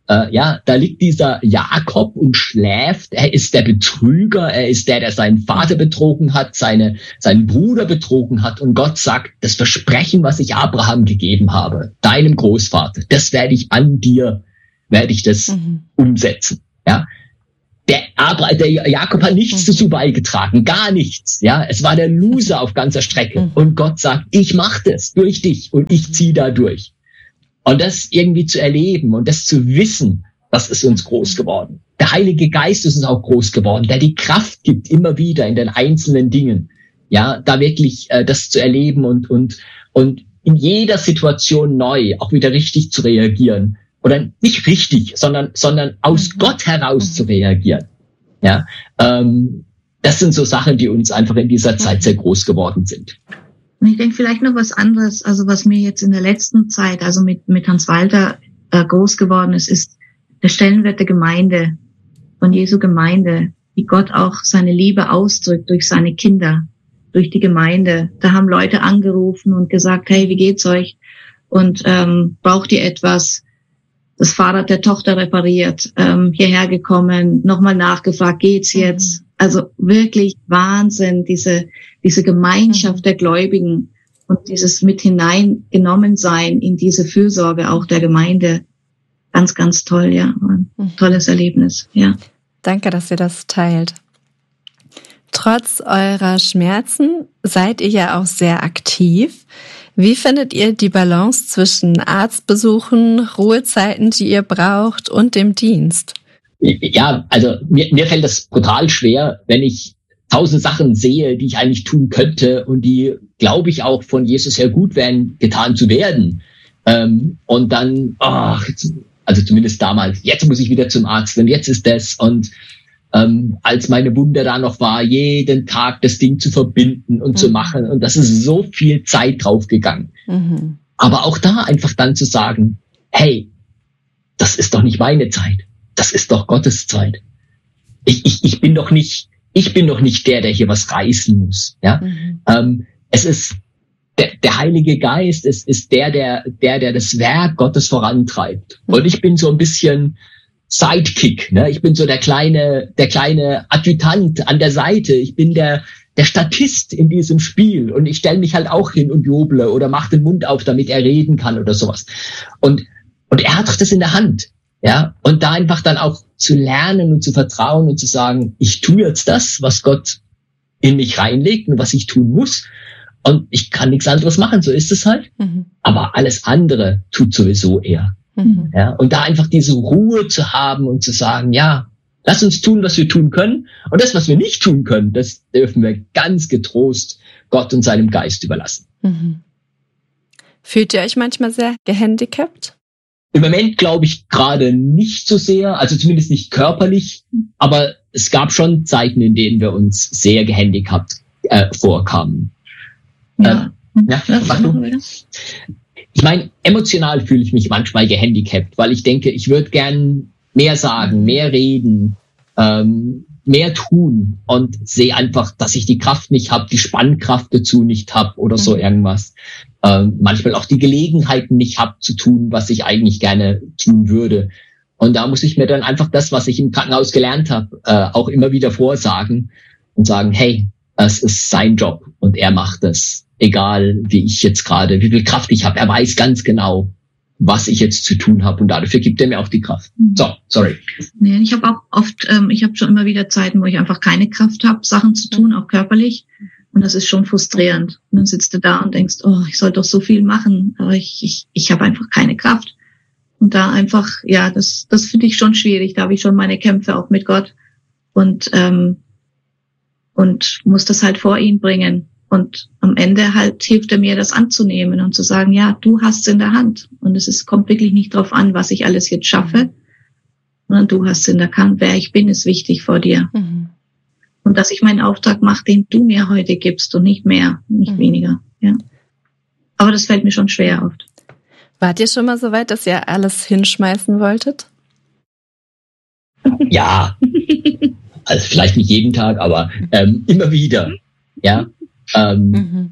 Äh, ja, da liegt dieser Jakob und schläft. Er ist der Betrüger. Er ist der, der seinen Vater betrogen hat, seine, seinen Bruder betrogen hat. Und Gott sagt, das Versprechen, was ich Abraham gegeben habe, deinem Großvater, das werde ich an dir, werde ich das mhm. umsetzen. Ja, der, Abra- der Jakob hat nichts mhm. dazu beigetragen, gar nichts. Ja, es war der Loser auf ganzer Strecke. Mhm. Und Gott sagt, ich mache das durch dich und ich ziehe da durch. Und das irgendwie zu erleben und das zu wissen, das ist uns groß geworden. Der Heilige Geist ist uns auch groß geworden, der die Kraft gibt, immer wieder in den einzelnen Dingen. Ja, da wirklich äh, das zu erleben und und und in jeder Situation neu auch wieder richtig zu reagieren. Oder nicht richtig, sondern sondern aus mhm. Gott heraus mhm. zu reagieren. Ja, ähm, das sind so Sachen, die uns einfach in dieser Zeit sehr groß geworden sind. Und ich denke vielleicht noch was anderes, also was mir jetzt in der letzten Zeit, also mit mit Hans Walter äh, groß geworden ist, ist der Stellenwert der Gemeinde, von Jesu Gemeinde, wie Gott auch seine Liebe ausdrückt durch seine Kinder, durch die Gemeinde. Da haben Leute angerufen und gesagt, hey, wie geht's euch? Und ähm, braucht ihr etwas? Das Fahrrad der Tochter repariert, ähm, hierher gekommen, nochmal nachgefragt, geht's jetzt? Mhm. Also wirklich Wahnsinn, diese diese Gemeinschaft mhm. der Gläubigen und dieses mit hineingenommen sein in diese Fürsorge auch der Gemeinde. Ganz, ganz toll, ja. Ein mhm. tolles Erlebnis, ja. Danke, dass ihr das teilt. Trotz eurer Schmerzen seid ihr ja auch sehr aktiv. Wie findet ihr die Balance zwischen Arztbesuchen, Ruhezeiten, die ihr braucht, und dem Dienst? Ja, also mir, mir fällt das brutal schwer, wenn ich tausend Sachen sehe, die ich eigentlich tun könnte und die, glaube ich, auch von Jesus her gut wären, getan zu werden. Ähm, und dann, ach, also zumindest damals, jetzt muss ich wieder zum Arzt und jetzt ist das. Und ähm, als meine Wunde da noch war, jeden Tag das Ding zu verbinden und mhm. zu machen. Und das ist so viel Zeit draufgegangen. Mhm. Aber auch da einfach dann zu sagen, hey, das ist doch nicht meine Zeit. Das ist doch Gottes Zeit. Ich, ich, ich bin doch nicht, ich bin doch nicht der, der hier was reißen muss. Ja, mhm. ähm, es ist der, der Heilige Geist. Es ist der, der, der, der das Werk Gottes vorantreibt. Mhm. Und ich bin so ein bisschen Sidekick. Ne? Ich bin so der kleine, der kleine Adjutant an der Seite. Ich bin der, der Statist in diesem Spiel. Und ich stelle mich halt auch hin und juble oder mache den Mund auf, damit er reden kann oder sowas. Und und er hat doch das in der Hand. Ja, und da einfach dann auch zu lernen und zu vertrauen und zu sagen, ich tue jetzt das, was Gott in mich reinlegt und was ich tun muss. Und ich kann nichts anderes machen, so ist es halt. Mhm. Aber alles andere tut sowieso er. Mhm. Ja, und da einfach diese Ruhe zu haben und zu sagen, ja, lass uns tun, was wir tun können. Und das, was wir nicht tun können, das dürfen wir ganz getrost Gott und seinem Geist überlassen. Mhm. Fühlt ihr euch manchmal sehr gehandicapt? Im Moment glaube ich gerade nicht so sehr, also zumindest nicht körperlich, aber es gab schon Zeiten, in denen wir uns sehr gehandicapt äh, vorkamen. Ja, ähm, ja mach du. Ich meine, emotional fühle ich mich manchmal gehandicapt, weil ich denke, ich würde gern mehr sagen, mehr reden, ähm, mehr tun und sehe einfach, dass ich die Kraft nicht habe, die Spannkraft dazu nicht habe oder so irgendwas. Ähm, manchmal auch die Gelegenheiten nicht habe zu tun, was ich eigentlich gerne tun würde. Und da muss ich mir dann einfach das, was ich im Krankenhaus gelernt habe, äh, auch immer wieder vorsagen und sagen, hey, es ist sein Job und er macht es, egal wie ich jetzt gerade, wie viel Kraft ich habe. Er weiß ganz genau, was ich jetzt zu tun habe und dafür gibt er mir auch die Kraft. So, sorry. Nee, ich habe auch oft, ähm, ich habe schon immer wieder Zeiten, wo ich einfach keine Kraft habe, Sachen zu tun, auch körperlich. Und das ist schon frustrierend. Und dann sitzt du da und denkst, oh, ich soll doch so viel machen, aber ich ich, ich habe einfach keine Kraft. Und da einfach, ja, das das finde ich schon schwierig. Da habe ich schon meine Kämpfe auch mit Gott und ähm, und muss das halt vor ihn bringen. Und am Ende halt hilft er mir, das anzunehmen und zu sagen, ja, du hast es in der Hand. Und es ist, kommt wirklich nicht drauf an, was ich alles jetzt schaffe, sondern du hast es in der Hand. Wer ich bin, ist wichtig vor dir. Mhm. Und dass ich meinen Auftrag mache, den du mir heute gibst und nicht mehr, nicht mhm. weniger. Ja. Aber das fällt mir schon schwer oft. Wart ihr schon mal so weit, dass ihr alles hinschmeißen wolltet? Ja, also vielleicht nicht jeden Tag, aber ähm, immer wieder. Ja. Ähm, mhm.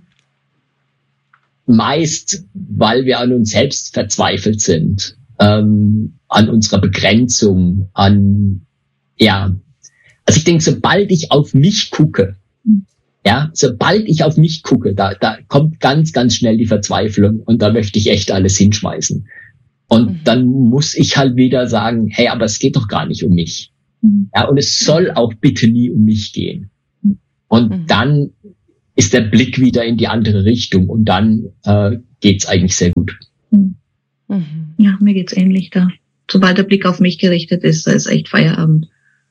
Meist, weil wir an uns selbst verzweifelt sind. Ähm, an unserer Begrenzung, an, ja, also ich denke, sobald ich auf mich gucke, ja, sobald ich auf mich gucke, da, da kommt ganz, ganz schnell die Verzweiflung und da möchte ich echt alles hinschmeißen. Und mhm. dann muss ich halt wieder sagen, hey, aber es geht doch gar nicht um mich. Mhm. Ja, und es soll auch bitte nie um mich gehen. Und mhm. dann ist der Blick wieder in die andere Richtung und dann äh, geht's eigentlich sehr gut. Mhm. Ja, mir geht's ähnlich da. Sobald der Blick auf mich gerichtet ist, da ist echt Feierabend.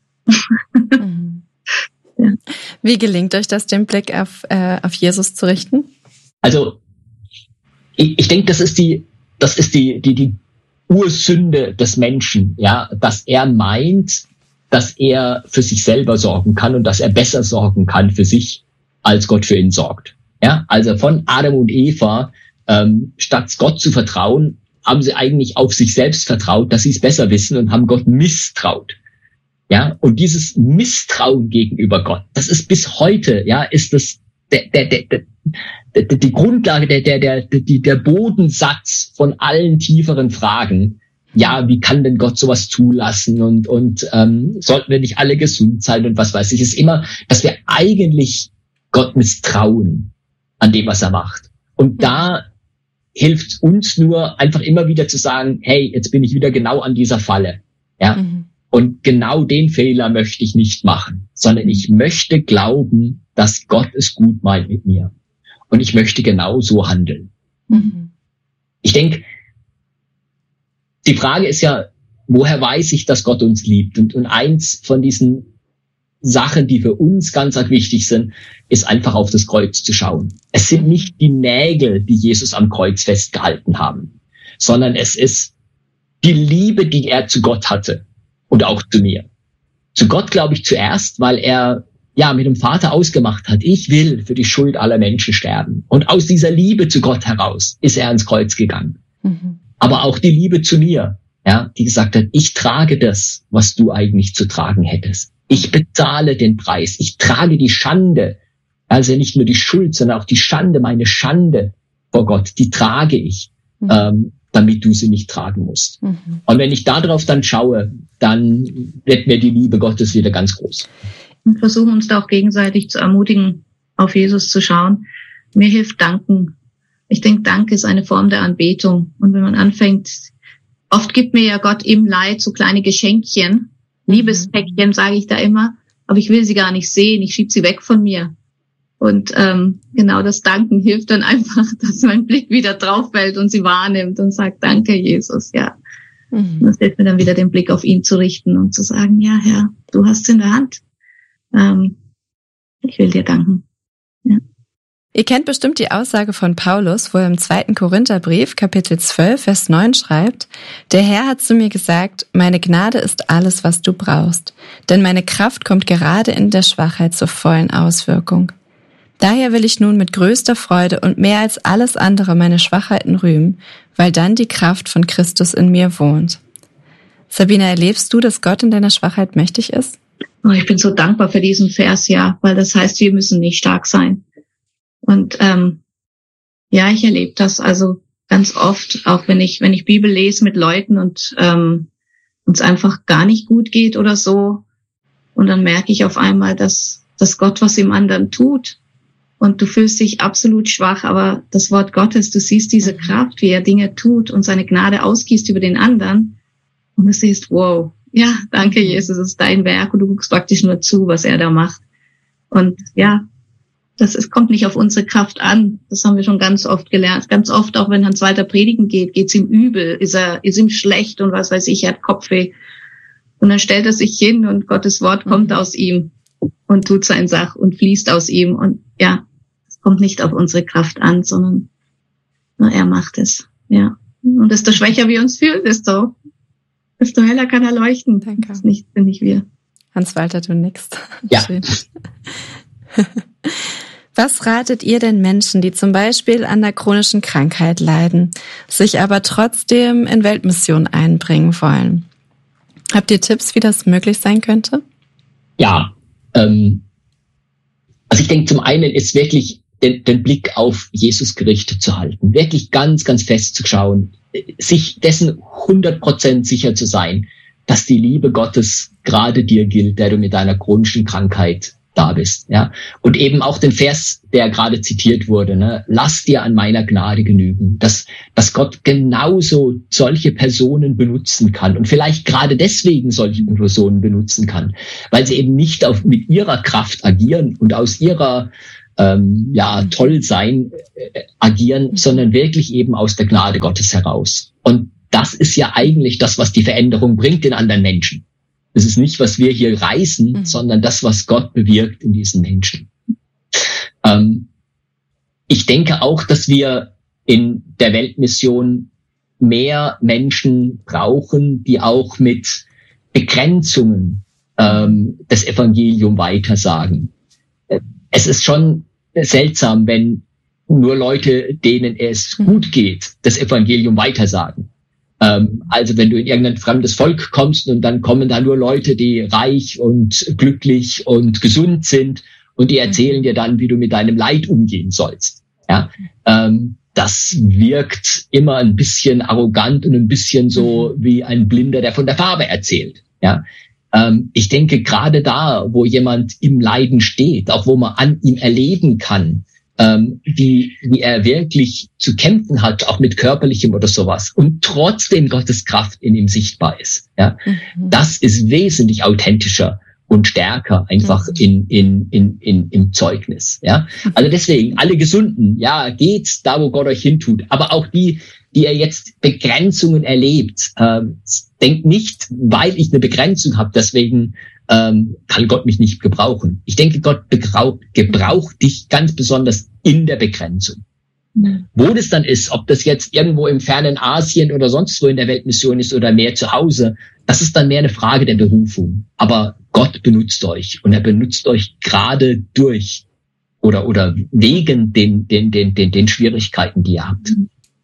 mhm. ja. Wie gelingt euch das, den Blick auf, äh, auf Jesus zu richten? Also, ich, ich denke, das ist die, das ist die, die, die Ursünde des Menschen, ja, dass er meint, dass er für sich selber sorgen kann und dass er besser sorgen kann für sich, als Gott für ihn sorgt. Ja, also von Adam und Eva, ähm, statt Gott zu vertrauen, haben sie eigentlich auf sich selbst vertraut, dass sie es besser wissen und haben Gott misstraut. Ja, und dieses Misstrauen gegenüber Gott, das ist bis heute, ja, ist das der, der, der, der, der die Grundlage, der, der, der, der, der Bodensatz von allen tieferen Fragen. Ja, wie kann denn Gott sowas zulassen und und ähm, sollten wir nicht alle gesund sein und was weiß ich, ist immer, dass wir eigentlich Gott misstrauen an dem, was er macht. Und da hilft uns nur einfach immer wieder zu sagen, hey, jetzt bin ich wieder genau an dieser Falle. Ja. Mhm. Und genau den Fehler möchte ich nicht machen, sondern ich möchte glauben, dass Gott es gut meint mit mir. Und ich möchte genau so handeln. Mhm. Ich denke, die Frage ist ja, woher weiß ich, dass Gott uns liebt? Und, und eins von diesen Sachen, die für uns ganz arg wichtig sind, ist einfach auf das Kreuz zu schauen. Es sind nicht die Nägel, die Jesus am Kreuz festgehalten haben, sondern es ist die Liebe, die er zu Gott hatte und auch zu mir. Zu Gott glaube ich zuerst, weil er ja mit dem Vater ausgemacht hat, ich will für die Schuld aller Menschen sterben. Und aus dieser Liebe zu Gott heraus ist er ans Kreuz gegangen. Mhm. Aber auch die Liebe zu mir, ja, die gesagt hat, ich trage das, was du eigentlich zu tragen hättest. Ich bezahle den Preis. Ich trage die Schande. Also nicht nur die Schuld, sondern auch die Schande, meine Schande vor Gott, die trage ich, mhm. ähm, damit du sie nicht tragen musst. Mhm. Und wenn ich darauf dann schaue, dann wird mir die Liebe Gottes wieder ganz groß. Und versuchen uns da auch gegenseitig zu ermutigen, auf Jesus zu schauen. Mir hilft Danken. Ich denke, Dank ist eine Form der Anbetung. Und wenn man anfängt, oft gibt mir ja Gott im Leid so kleine Geschenkchen, Liebespäckchen, sage ich da immer, aber ich will sie gar nicht sehen, ich schieb sie weg von mir. Und ähm, genau das Danken hilft dann einfach, dass mein Blick wieder drauf fällt und sie wahrnimmt und sagt, danke Jesus, ja. Mhm. Das hilft mir dann wieder, den Blick auf ihn zu richten und zu sagen, ja Herr, du hast es in der Hand. Ähm, ich will dir danken. Ja. Ihr kennt bestimmt die Aussage von Paulus, wo er im zweiten Korintherbrief, Kapitel zwölf, Vers neun schreibt, der Herr hat zu mir gesagt, meine Gnade ist alles, was du brauchst, denn meine Kraft kommt gerade in der Schwachheit zur vollen Auswirkung. Daher will ich nun mit größter Freude und mehr als alles andere meine Schwachheiten rühmen, weil dann die Kraft von Christus in mir wohnt. Sabina, erlebst du, dass Gott in deiner Schwachheit mächtig ist? Oh, ich bin so dankbar für diesen Vers, ja, weil das heißt, wir müssen nicht stark sein. Und ähm, ja, ich erlebe das also ganz oft, auch wenn ich wenn ich Bibel lese mit Leuten und ähm, uns einfach gar nicht gut geht oder so. Und dann merke ich auf einmal, dass, dass Gott was im anderen tut. Und du fühlst dich absolut schwach, aber das Wort Gottes, du siehst diese Kraft, wie er Dinge tut und seine Gnade ausgießt über den anderen. Und du siehst, wow, ja, danke Jesus, es ist dein Werk und du guckst praktisch nur zu, was er da macht. Und ja, das ist, kommt nicht auf unsere Kraft an. Das haben wir schon ganz oft gelernt. Ganz oft, auch wenn Hans Walter predigen geht, geht's ihm übel, ist er, ist ihm schlecht und was weiß ich, er hat Kopfweh. Und dann stellt er sich hin und Gottes Wort kommt aus ihm und tut sein Sach und fließt aus ihm. Und ja, es kommt nicht auf unsere Kraft an, sondern nur er macht es. Ja. Und desto schwächer wir uns fühlen, desto, desto heller kann er leuchten. Danke. Das nicht, sind nicht wir. Hans Walter, du nix. Ja. Schön. Was ratet ihr den Menschen, die zum Beispiel an einer chronischen Krankheit leiden, sich aber trotzdem in Weltmission einbringen wollen? Habt ihr Tipps, wie das möglich sein könnte? Ja, ähm, also ich denke, zum einen ist wirklich den, den Blick auf Jesus gerichtet zu halten, wirklich ganz, ganz fest zu schauen. sich dessen hundert Prozent sicher zu sein, dass die Liebe Gottes gerade dir gilt, der du mit deiner chronischen Krankheit da bist, ja. Und eben auch den Vers, der gerade zitiert wurde, ne, lass dir an meiner Gnade genügen, dass, dass Gott genauso solche Personen benutzen kann und vielleicht gerade deswegen solche Personen benutzen kann, weil sie eben nicht auf, mit ihrer Kraft agieren und aus ihrer, ähm, ja, Tollsein äh, agieren, sondern wirklich eben aus der Gnade Gottes heraus. Und das ist ja eigentlich das, was die Veränderung bringt in anderen Menschen. Es ist nicht, was wir hier reißen, mhm. sondern das, was Gott bewirkt in diesen Menschen. Ähm, ich denke auch, dass wir in der Weltmission mehr Menschen brauchen, die auch mit Begrenzungen ähm, das Evangelium weitersagen. Es ist schon seltsam, wenn nur Leute, denen es gut geht, das Evangelium weitersagen. Also wenn du in irgendein fremdes Volk kommst und dann kommen da nur Leute, die reich und glücklich und gesund sind und die erzählen dir dann, wie du mit deinem Leid umgehen sollst. Ja, ähm, das wirkt immer ein bisschen arrogant und ein bisschen so wie ein Blinder, der von der Farbe erzählt. Ja, ähm, ich denke gerade da, wo jemand im Leiden steht, auch wo man an ihm erleben kann, Ähm, wie, wie er wirklich zu kämpfen hat, auch mit körperlichem oder sowas, und trotzdem Gottes Kraft in ihm sichtbar ist. Ja, mhm. Das ist wesentlich authentischer und stärker einfach mhm. in, in, in, in, im Zeugnis. Ja, also deswegen, alle Gesunden, ja, geht da, wo Gott euch hintut, aber auch die, die ihr jetzt Begrenzungen erlebt, ähm, denkt nicht, weil ich eine Begrenzung habe, deswegen ähm, kann Gott mich nicht gebrauchen. Ich denke, Gott gebraucht, gebraucht dich ganz besonders in der Begrenzung. Mhm. Wo das dann ist, ob das jetzt irgendwo im fernen Asien oder sonst wo in der Weltmission ist oder mehr zu Hause, das ist dann mehr eine Frage der Berufung. Aber Gott benutzt euch und er benutzt euch gerade durch oder oder wegen den den den den, den Schwierigkeiten, die ihr habt.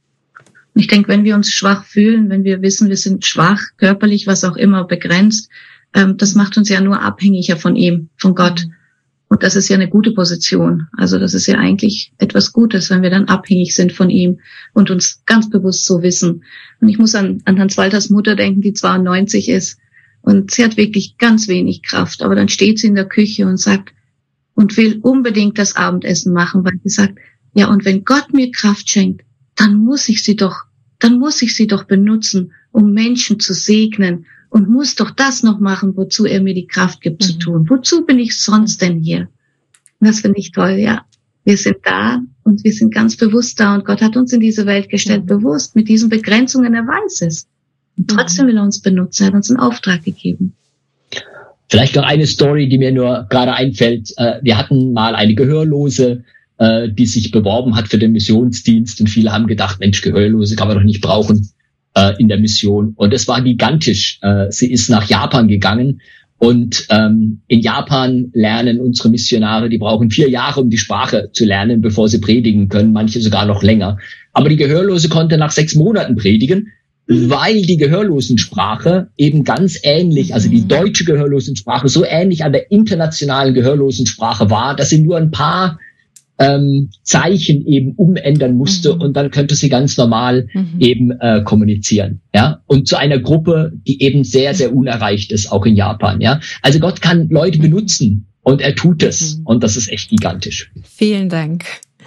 Ich denke, wenn wir uns schwach fühlen, wenn wir wissen, wir sind schwach, körperlich, was auch immer, begrenzt, ähm, das macht uns ja nur abhängiger von ihm, von Gott. Und das ist ja eine gute Position. Also das ist ja eigentlich etwas Gutes, wenn wir dann abhängig sind von ihm und uns ganz bewusst so wissen. Und ich muss an, an Hans-Walters Mutter denken, die zweiundneunzig ist. Und sie hat wirklich ganz wenig Kraft. Aber dann steht sie in der Küche und sagt, und will unbedingt das Abendessen machen, weil sie sagt, ja, und wenn Gott mir Kraft schenkt, dann muss ich sie doch, dann muss ich sie doch benutzen, um Menschen zu segnen und muss doch das noch machen, wozu er mir die Kraft gibt mhm. zu tun. Wozu bin ich sonst denn hier? Und das finde ich toll, ja. Wir sind da und wir sind ganz bewusst da und Gott hat uns in diese Welt gestellt, mhm. bewusst, mit diesen Begrenzungen, er weiß es. Und trotzdem mhm. will er uns benutzen, er hat uns einen Auftrag gegeben. Vielleicht noch eine Story, die mir nur gerade einfällt. Wir hatten mal eine Gehörlose, die sich beworben hat für den Missionsdienst und viele haben gedacht, Mensch, Gehörlose kann man doch nicht brauchen in der Mission. Und es war gigantisch. Sie ist nach Japan gegangen und ähm, in Japan lernen unsere Missionare, die brauchen vier Jahre, um die Sprache zu lernen, bevor sie predigen können, manche sogar noch länger. Aber die Gehörlose konnte nach sechs Monaten predigen, weil die Gehörlosensprache eben ganz ähnlich, also die deutsche Gehörlosensprache so ähnlich an der internationalen Gehörlosensprache war, dass sie nur ein paar ähm, Zeichen eben umändern musste mhm. und dann könnte sie ganz normal mhm. eben äh, kommunizieren, ja, und zu einer Gruppe, die eben sehr, sehr unerreicht ist, auch in Japan, ja. Also Gott kann Leute benutzen und er tut es mhm. und das ist echt gigantisch. Vielen Dank.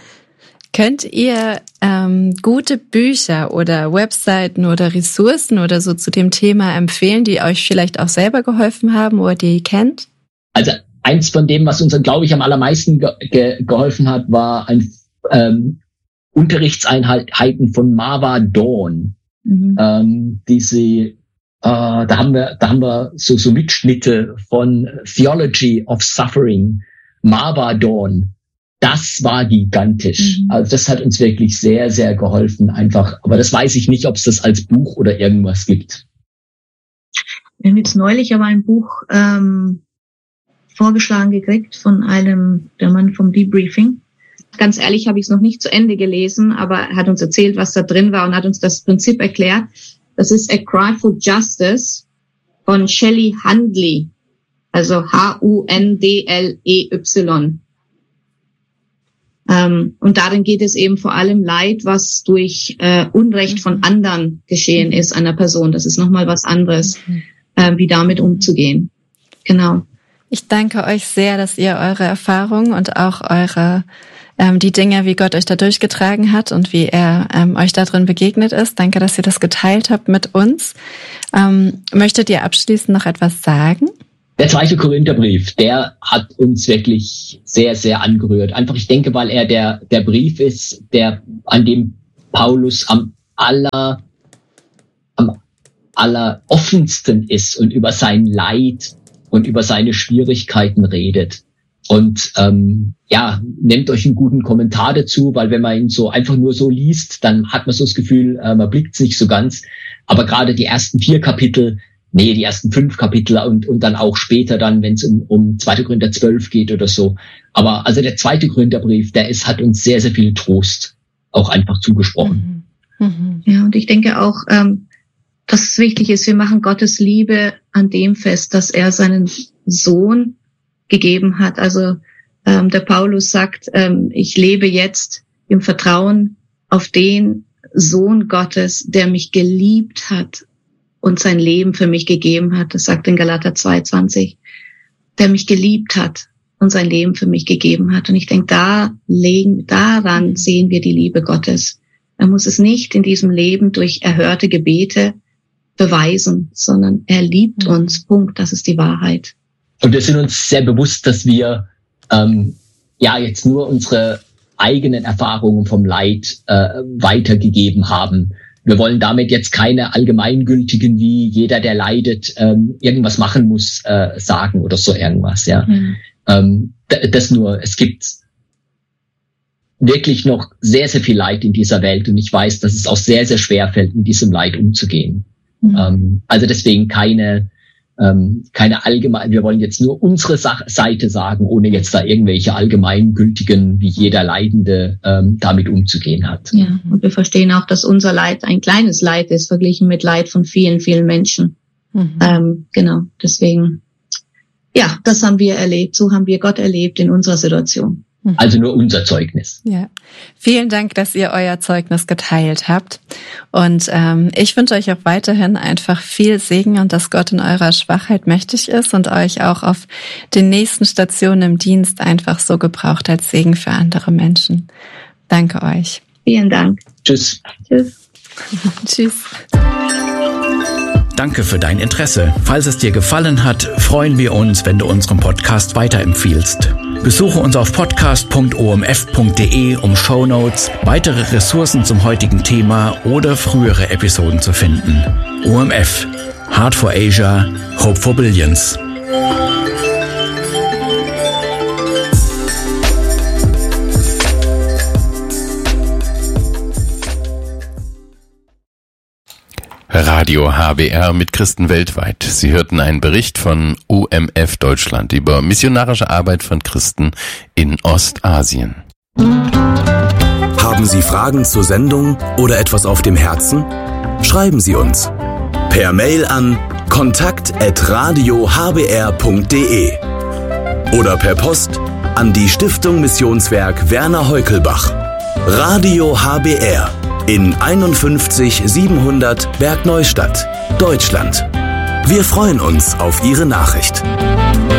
Könnt ihr ähm, gute Bücher oder Webseiten oder Ressourcen oder so zu dem Thema empfehlen, die euch vielleicht auch selber geholfen haben oder die ihr kennt? Also eins von dem, was uns, glaube ich, am allermeisten ge- ge- geholfen hat, war ein ähm, Unterrichtseinheiten von Marva Dawn. Mhm. Ähm, diese, äh, da haben wir, da haben wir so, so Mitschnitte von Theology of Suffering. Marva Dawn. Das war gigantisch. Mhm. Also das hat uns wirklich sehr, sehr geholfen, einfach. Aber das weiß ich nicht, ob es das als Buch oder irgendwas gibt. Wir haben jetzt neulich aber ein Buch ähm, vorgeschlagen gekriegt von einem, der Mann vom Debriefing. Ganz ehrlich habe ich es noch nicht zu Ende gelesen, aber er hat uns erzählt, was da drin war und hat uns das Prinzip erklärt. Das ist A Cry for Justice von Shelley Hundley, also H U N D L E Y. Ähm, und darin geht es eben vor allem Leid, was durch äh, Unrecht von anderen geschehen ist, einer Person. Das ist nochmal was anderes, äh, wie damit umzugehen. Genau. Ich danke euch sehr, dass ihr eure Erfahrungen und auch eure ähm, die Dinge, wie Gott euch da durchgetragen hat und wie er ähm, euch da drin begegnet ist. Danke, dass ihr das geteilt habt mit uns. Ähm, möchtet ihr abschließend noch etwas sagen? Der zweite Korintherbrief, der hat uns wirklich sehr, sehr angerührt. Einfach, ich denke, weil er der der Brief ist, der an dem Paulus am aller am aller offensten ist und über sein Leid und über seine Schwierigkeiten redet. Und ähm, ja, nehmt euch einen guten Kommentar dazu, weil wenn man ihn so einfach nur so liest, dann hat man so das Gefühl, äh, man blickt's nicht so ganz. Aber gerade die ersten vier Kapitel, nee, die ersten fünf Kapitel und und dann auch später dann, wenn es um um zweite Korinther zwölf geht oder so. Aber also der zweite Korintherbrief, der ist hat uns sehr, sehr viel Trost auch einfach zugesprochen. Mhm. Mhm. Ja, und ich denke auch, ähm, dass es wichtig ist, wir machen Gottes Liebe an dem fest, dass er seinen Sohn gegeben hat. Also ähm, der Paulus sagt, ähm, ich lebe jetzt im Vertrauen auf den Sohn Gottes, der mich geliebt hat und sein Leben für mich gegeben hat. Das sagt in Galater zwei zwanzig, der mich geliebt hat und sein Leben für mich gegeben hat. Und ich denke, da legen, daran sehen wir die Liebe Gottes. Er muss es nicht in diesem Leben durch erhörte Gebete beweisen, sondern er liebt uns. Punkt. Das ist die Wahrheit. Und wir sind uns sehr bewusst, dass wir ähm, ja jetzt nur unsere eigenen Erfahrungen vom Leid äh, weitergegeben haben. Wir wollen damit jetzt keine allgemeingültigen, wie jeder, der leidet, ähm, irgendwas machen muss, äh, sagen oder so irgendwas. Ja, mhm. ähm, d- das nur. Es gibt wirklich noch sehr, sehr viel Leid in dieser Welt und ich weiß, dass es auch sehr, sehr schwer fällt, mit diesem Leid umzugehen. Mhm. Ähm, also deswegen keine Ähm, keine allgemein, wir wollen jetzt nur unsere Sa- Seite sagen, ohne jetzt da irgendwelche allgemeingültigen, wie jeder Leidende ähm, damit umzugehen hat. Ja, und wir verstehen auch, dass unser Leid ein kleines Leid ist, verglichen mit Leid von vielen, vielen Menschen. Mhm. Ähm, genau, deswegen, ja, das haben wir erlebt, so haben wir Gott erlebt in unserer Situation. Also nur unser Zeugnis. Ja, vielen Dank, dass ihr euer Zeugnis geteilt habt. Und ähm, ich wünsche euch auch weiterhin einfach viel Segen und dass Gott in eurer Schwachheit mächtig ist und euch auch auf den nächsten Stationen im Dienst einfach so gebraucht als Segen für andere Menschen. Danke euch. Vielen Dank. Tschüss. Tschüss. Tschüss. Danke für dein Interesse. Falls es dir gefallen hat, freuen wir uns, wenn du unseren Podcast weiterempfiehlst. Besuche uns auf podcast punkt o m f punkt d e, um Shownotes, weitere Ressourcen zum heutigen Thema oder frühere Episoden zu finden. O M F. Heart for Asia, Hope for Billions. Radio H B R mit Christen weltweit. Sie hörten einen Bericht von O M F Deutschland über missionarische Arbeit von Christen in Ostasien. Haben Sie Fragen zur Sendung oder etwas auf dem Herzen? Schreiben Sie uns per Mail an kontakt at radio h b r punkt d e oder per Post an die Stiftung Missionswerk Werner Heukelbach. Radio H B R in einundfünfzig siebenhundert Bergneustadt, Deutschland. Wir freuen uns auf Ihre Nachricht.